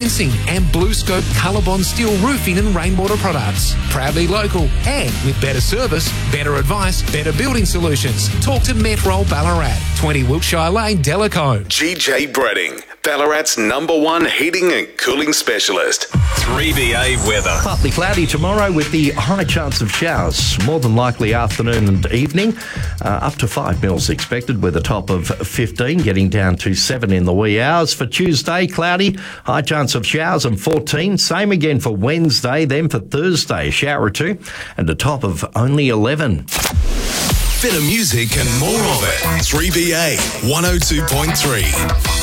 fencing and BlueScope Colorbond steel roofing and rainwater products. Proudly local and with better service, better advice, better building solutions. Talk to Metrol Ballarat, 20 Wiltshire Lane, Delacombe. GJ Bredding, Ballarat's #1 heating and cooling specialist. 3BA weather. Partly cloudy tomorrow with the high chance of showers. More than likely afternoon and evening. Up to 5 mils expected with a top of 15, getting down to 7 in the wee hours. For Tuesday, cloudy, high chance of showers and 14. Same again for Wednesday, then for Thursday, a shower or two and a top of only 11. Better music and more of it. 3BA 102.3.